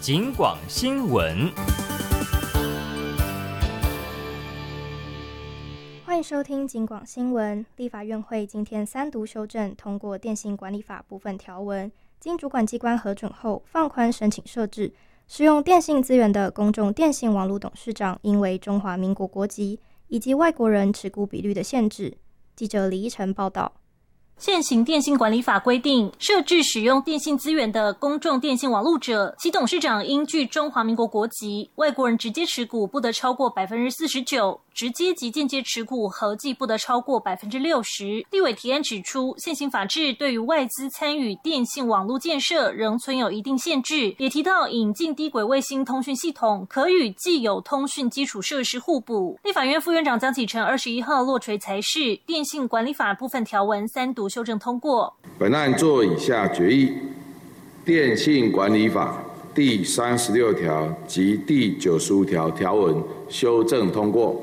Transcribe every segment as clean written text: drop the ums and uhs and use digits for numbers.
警广新闻。 欢迎收听警广新闻。立法院会今天三读修正通过电信管理法部分条文，经主管机关核准后，放宽申请设置，使用电信资源的公众电信网络董事长应为中华民国国籍，以及外国人持股比率的限制。记者李依晨报道。 现行电信管理法规定，设置使用电信资源的公众电信网路者，其董事长应具中华民国国籍，外国人直接持股不得超过 49%， 直接及间接持股合计不得超过 60%。 立委提案指出，现行法制对于外资参与电信网络建设仍存有一定限制，也提到引进低轨卫星通讯系统可与既有通讯基础设施互补。立法院副院长江启臣21号落垂裁示，电信管理法部分条文三读修正通过。 本案作以下决议：电信管理法第36条及第95条条文修正通过。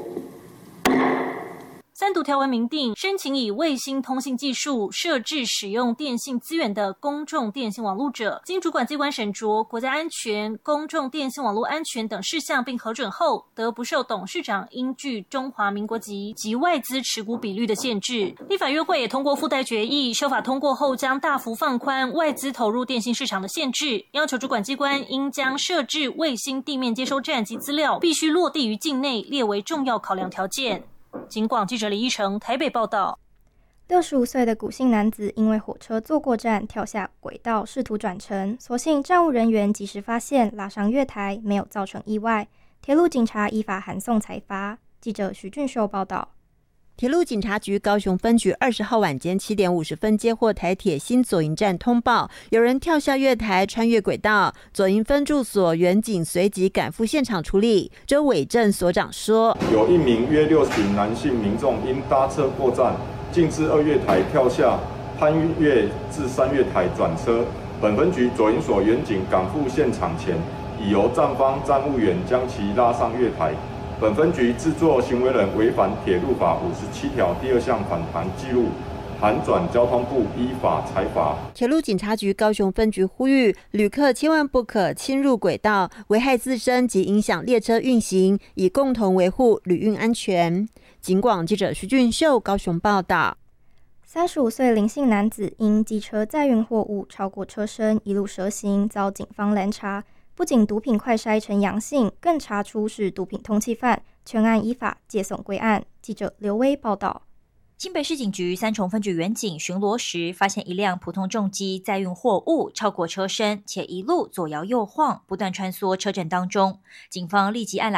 三读条文明定，申请以卫星通信技术设置使用电信资源的公众电信网路者，经主管机关审酌国家安全、公众电信网络安全等事项并核准后，得不受董事长应具中华民国籍及外资持股比率的限制。立法院会也通过附带决议，修法通过后将大幅放宽外资投入电信市场的限制，要求主管机关应将设置卫星地面接收站及资料必须落地于境内列为重要考量条件。警广记者李依晨台北报道。 65岁的古姓男子因为火车坐过站跳下轨道试图转乘，所幸站务人员及时发现拉上月台，没有造成意外。铁路警察依法函送裁罚。记者徐俊秀报道。 铁路警察局高雄分局20号晚间7点50分接获台铁新左营站通报，有人跳下月台穿越轨道，左营分驻所员警随即赶赴现场处理。周伟正所长说， 有一名约60名男性民众因搭车过站，径自2月台跳下，攀越至3月台转车。本分局左营所员警赶赴现场前，已由站方站务员将其拉上月台。本分局制作行为人违反铁路法57条第2项反弹记录，函转交通部依法裁罚。 铁路警察局高雄分局呼吁旅客千万不可侵入轨道，危害自身及影响列车运行，以共同维护旅运安全。警广记者徐俊秀高雄报道。 35岁林姓男子因机车载运货物超过车身，一路蛇行，遭警方拦查。不仅毒品快筛呈阳性，更查出是毒品通缉犯，全案依法借送归案。记者刘威报道。 新北市警局三重分局员警巡逻时，发现一辆普通重机载运货物超过车身，且一路左摇右晃，不断穿梭车阵当中。警方立即按